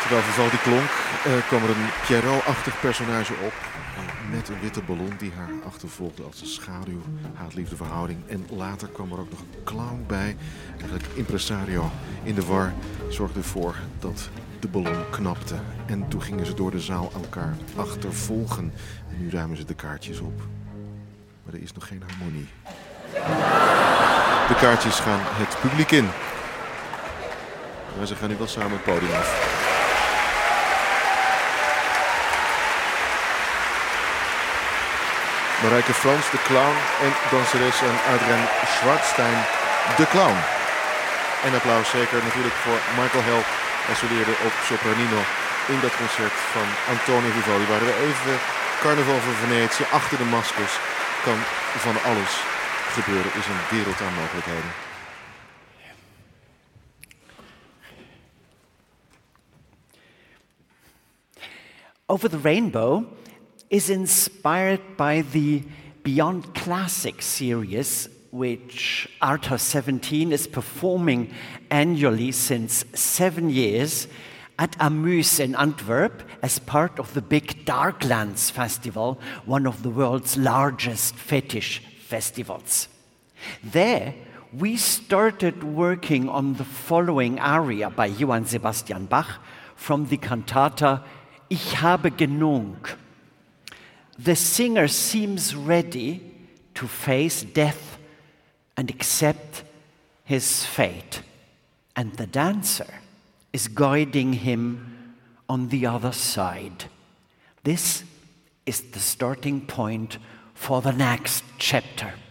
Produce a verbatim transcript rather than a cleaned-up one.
Terwijl Vivaldi klonk, uh, kwam er een Pierrot-achtig personage op. Met een witte ballon die haar achtervolgde als een schaduw. Haat-liefde verhouding. En later kwam er ook nog een clown bij. Eigenlijk impresario in de war zorgde ervoor dat de ballon knapte. En toen gingen ze door de zaal elkaar achtervolgen. En nu ruimen ze de kaartjes op. Maar er is nog geen harmonie. De kaartjes gaan het publiek in. Maar ze gaan nu wel samen het podium af. Marijke Frans, de clown, en danseres en Adrienne Schwartzstein, de clown. En applaus zeker natuurlijk voor Michael Hell. Hij soleerde op sopranino in dat concert van Antonio Vivaldi. Waar we even Carnaval van Venetië, achter de maskers, kan van alles gebeuren. Is een wereld aan mogelijkheden. Over the Rainbow is inspired by the Beyond Classic series, which Arthouse seventeen is performing annually since seven years at Amuse in Antwerp as part of the big Darklands Festival, one of the world's largest fetish festivals. There, we started working on the following aria by Johann Sebastian Bach from the cantata Ich habe genug. The singer seems ready to face death and accept his fate. And the dancer is guiding him on the other side. This is the starting point for the next chapter.